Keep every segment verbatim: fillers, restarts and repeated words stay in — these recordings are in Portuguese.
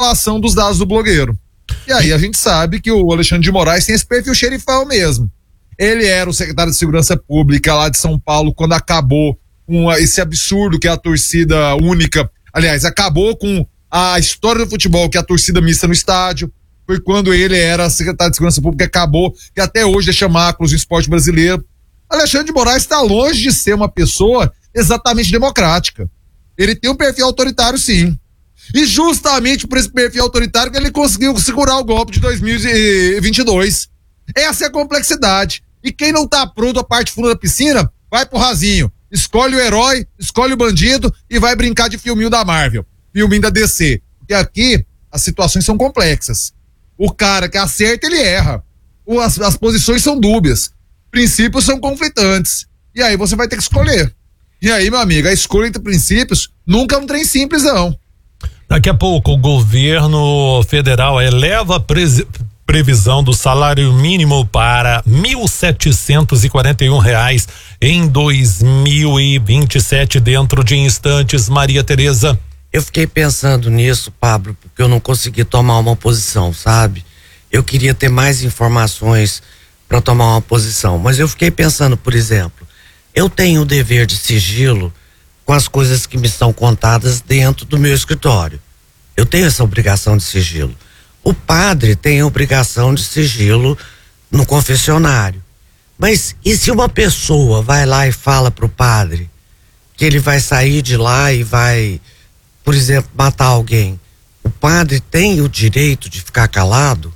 manipulação dos dados do blogueiro. E aí a gente sabe que o Alexandre de Moraes tem esse perfil xerifão mesmo. Ele era o secretário de Segurança Pública lá de São Paulo quando acabou com esse absurdo que é a torcida única. Aliás, acabou com a história do futebol, que é a torcida mista no estádio. Foi quando ele era secretário de Segurança Pública, acabou, que até hoje deixa máculas no esporte brasileiro. Alexandre de Moraes está longe de ser uma pessoa exatamente democrática. Ele tem um perfil autoritário, sim. E justamente por esse perfil autoritário que ele conseguiu segurar o golpe de dois mil e vinte e dois. Essa é a complexidade. E quem não tá pronto a parte funda da piscina, vai pro rasinho. Escolhe o herói, escolhe o bandido e vai brincar de filminho da Marvel, filminho da D C. Porque aqui as situações são complexas. O cara que acerta, ele erra. O, as, as posições são dúbias. Princípios são conflitantes. E aí você vai ter que escolher. E aí, meu amigo, a escolha entre princípios nunca é um trem simples, não. Daqui a pouco o governo federal eleva a pre- previsão do salário mínimo para mil setecentos e quarenta e um reais em dois mil e vinte e sete, dentro de instantes. Maria Tereza. Eu fiquei pensando nisso, Pablo, porque eu não consegui tomar uma posição, sabe? Eu queria ter mais informações para tomar uma posição, mas eu fiquei pensando, por exemplo, eu tenho o dever de sigilo com as coisas que me são contadas dentro do meu escritório. Eu tenho essa obrigação de sigilo. O padre tem a obrigação de sigilo no confessionário. Mas e se uma pessoa vai lá e fala pro padre que ele vai sair de lá e vai, por exemplo, matar alguém? O padre tem o direito de ficar calado?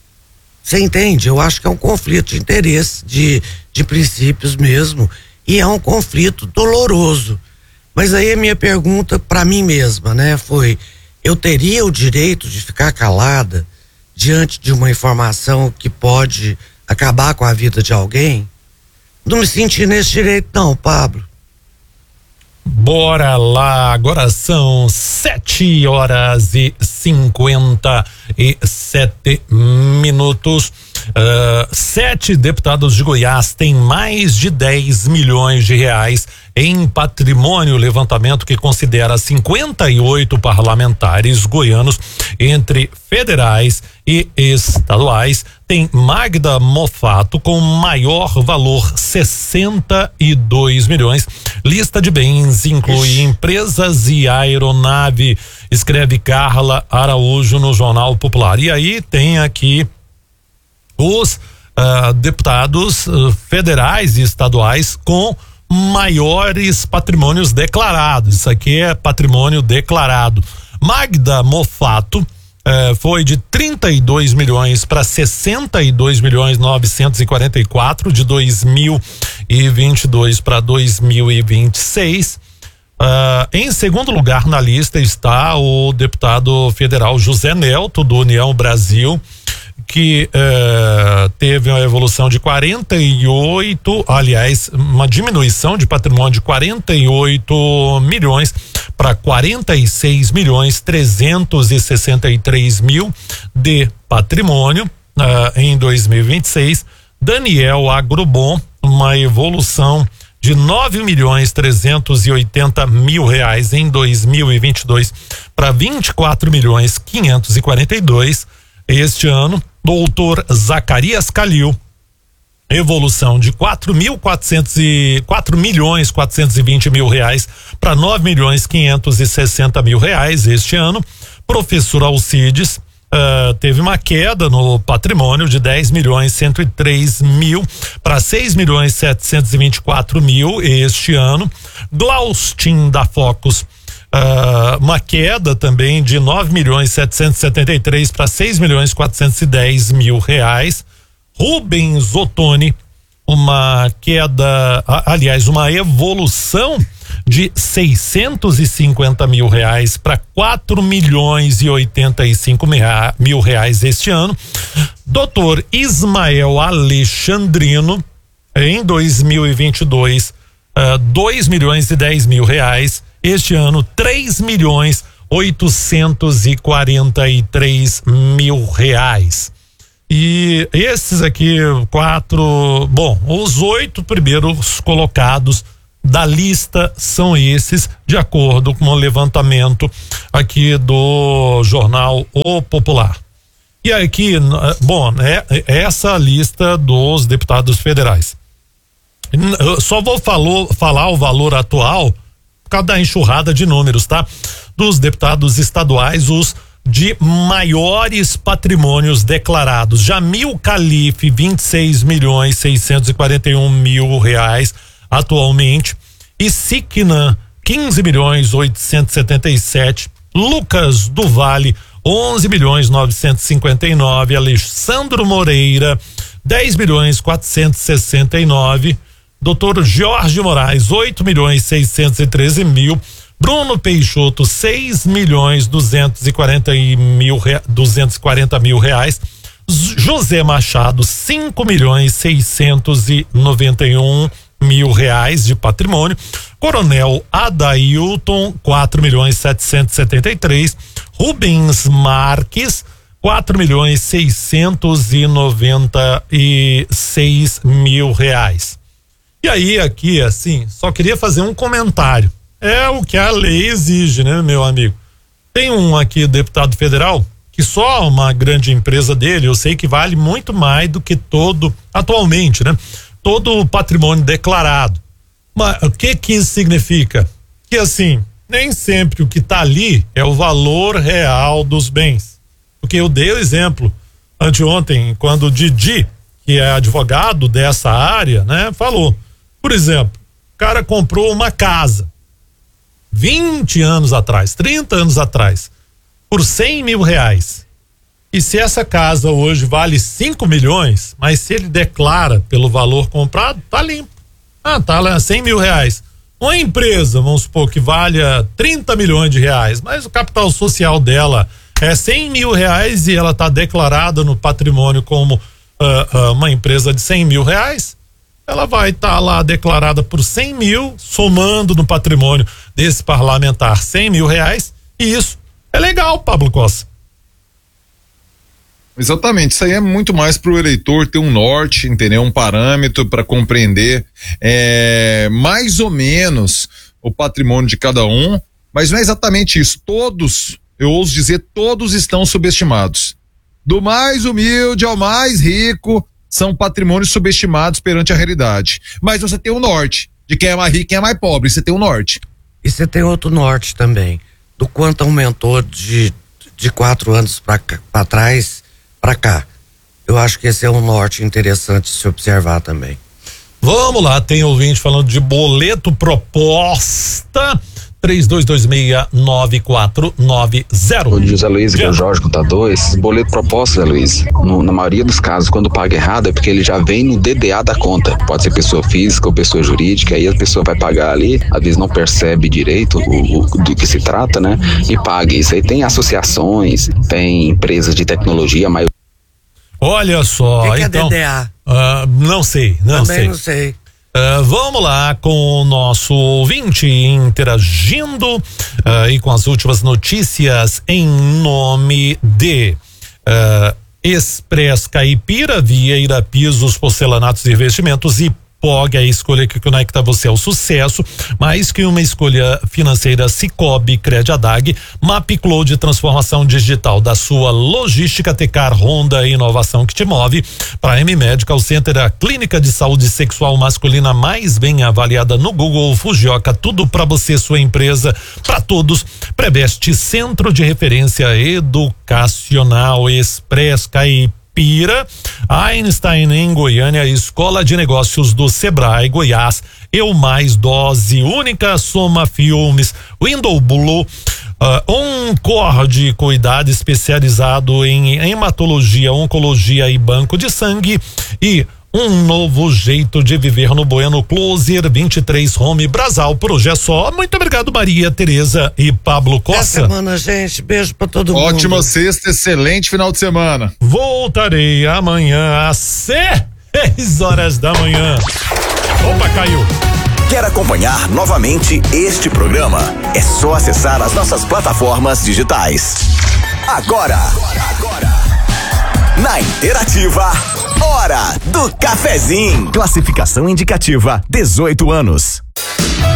Você entende? Eu acho que é um conflito de interesse, de, de princípios mesmo, e é um conflito doloroso. Mas aí a minha pergunta para mim mesma, né, foi: eu teria o direito de ficar calada diante de uma informação que pode acabar com a vida de alguém? Não me senti nesse direito não, Pablo. Bora lá, agora são sete horas e cinquenta e sete minutos. Uh, sete deputados de Goiás têm mais de dez milhões de reais em patrimônio. Levantamento que considera cinquenta e oito parlamentares goianos, entre federais e estaduais. Tem Magda Mofato com maior valor, sessenta e dois milhões. Lista de bens inclui Ixi. empresas e aeronave, escreve Carla Araújo no Jornal Popular. E aí tem aqui os uh, deputados uh, federais e estaduais com maiores patrimônios declarados. Isso aqui é patrimônio declarado. Magda Mofato eh, foi de trinta e dois milhões para sessenta e dois milhões novecentos e quarenta e quatro de dois mil e vinte e dois para dois mil e vinte e seis. Uh, em segundo lugar na lista está o deputado federal José Nelto, do União Brasil, que uh, teve uma evolução de quarenta e oito, aliás, uma diminuição de patrimônio de quarenta e oito milhões para quarenta e seis milhões trezentos e sessenta e três mil de patrimônio uh, em dois mil e vinte e seis. Daniel Agrobon, uma evolução de nove milhões trezentos e oitenta mil reais em dois mil e vinte e dois para vinte e quatro milhões quinhentos e quarenta e dois este ano. Doutor Zacarias Calil, evolução de quatro mil quatrocentos e quatro milhões quatrocentos e vinte mil reais para nove milhões quinhentos e sessenta mil reais este ano. Professor Alcides uh, teve uma queda no patrimônio de dez milhões cento e três mil para seis milhões setecentos e vinte e quatro mil este ano. Glaustin da Focus, Uh, uma queda também de nove milhões setecentos e setenta e três para seis milhões quatrocentos e dez mil reais. Rubens Ottoni, uma queda, aliás, uma evolução de seiscentos e cinquenta mil reais para quatro milhões e oitenta e cinco mil reais este ano. Doutor Ismael Alexandrino, em dois mil e vinte e dois, uh, dois milhões e dez mil reais. Este ano, três milhões oitocentos e quarenta e três mil reais. E esses aqui, quatro, bom, os oito primeiros colocados da lista são esses, de acordo com o levantamento aqui do jornal O Popular. E aqui, bom, é, é essa a lista dos deputados federais. Eu só vou falou, falar o valor atual por causa da enxurrada de números, tá? Dos deputados estaduais, os de maiores patrimônios declarados. Jamil Calife, vinte e seis milhões seiscentos e quarenta e um mil reais atualmente. E Siquenan, quinze milhões oitocentos e setenta e sete. Lucas do Vale, onze milhões novecentos e cinquenta e nove. Alessandro Moreira, dez milhões quatrocentos e sessenta e nove. Doutor Jorge Moraes, oito milhões seiscentos e treze mil. Bruno Peixoto, seis milhões duzentos e quarenta mil, duzentos e quarenta mil reais. José Machado, cinco milhões seiscentos e noventa e um mil reais de patrimônio. Coronel Adailton, quatro milhões setecentos e setenta e três. Rubens Marques, quatro milhões seiscentos e noventa e seis mil reais. E aí, aqui, assim, só queria fazer um comentário. É o que a lei exige, né, meu amigo? Tem um aqui, deputado federal, que só uma grande empresa dele, eu sei que vale muito mais do que todo, atualmente, né? Todo o patrimônio declarado. Mas o que que isso significa? Que assim, nem sempre o que está ali é o valor real dos bens. Porque eu dei o exemplo anteontem, quando o Didi, que é advogado dessa área, né, falou. Por exemplo, o cara comprou uma casa vinte anos atrás, trinta anos atrás, por cem mil reais. E se essa casa hoje vale cinco milhões, mas se ele declara pelo valor comprado, tá limpo. Ah, tá lá cem mil reais. Uma empresa, vamos supor que valha trinta milhões de reais, mas o capital social dela é cem mil reais e ela tá declarada no patrimônio como uh, uh, uma empresa de cem mil reais, ela vai estar tá lá declarada por cem mil, somando no patrimônio desse parlamentar cem mil reais, e isso é legal, Pablo Costa. Exatamente, isso aí é muito mais para o eleitor ter um norte, entendeu? Um parâmetro para compreender é, mais ou menos o patrimônio de cada um, mas não é exatamente isso. Todos, eu ouso dizer, todos estão subestimados. Do mais humilde ao mais rico, são patrimônios subestimados perante a realidade. Mas você tem o norte, de quem é mais rico e quem é mais pobre, você tem o norte. E você tem outro norte também, do quanto aumentou de, de quatro anos para trás para cá. Eu acho que esse é um norte interessante de se observar também. Vamos lá, tem ouvinte falando de boleto proposta. três dois dois seis nove quatro nove zero. Bom dia, José Luiz, aqui é o Jorge, contador. Esses boletos propostos, José Luiz, no, na maioria dos casos, quando paga errado, é porque ele já vem no D D A da conta. Pode ser pessoa física ou pessoa jurídica, aí a pessoa vai pagar ali, às vezes não percebe direito o, o, do que se trata, né? E paga. Isso aí tem associações, tem empresas de tecnologia, a maioria. Olha só, que que então. É D D A? Uh, não sei, não Também sei. não sei. Uh, vamos lá com o nosso ouvinte interagindo uh, e com as últimas notícias em nome de uh, Express Caipira, Vieira Pisos, Porcelanatos e Revestimentos e P O G, a escolha que conecta você ao sucesso, mais que uma escolha financeira. Cicobi, Crediadag, MapCloud, transformação digital da sua logística. Tecar, Honda, inovação que te move. Prime Medical Center, a clínica de saúde sexual masculina mais bem avaliada no Google. Fujioka, tudo para você, sua empresa, para todos. Preveste, centro de referência educacional. Express Caipira, Pira, Einstein em Goiânia, Escola de Negócios do Sebrae Goiás, Eu Mais, Dose Única, Soma Filmes, Window Blue, uh, Oncord, cuidado especializado em hematologia, oncologia e banco de sangue, e um novo jeito de viver no Bueno. Closer vinte e três Home Brasal. Por hoje é só. Muito obrigado, Maria Tereza e Pablo Costa. Boa semana, gente. Beijo pra todo mundo. Ótima sexta, excelente final de semana. Voltarei amanhã às seis horas da manhã. Opa, caiu. Quer acompanhar novamente este programa? É só acessar as nossas plataformas digitais. Agora, agora. Na Interativa, hora do cafezinho. Classificação indicativa dezoito anos.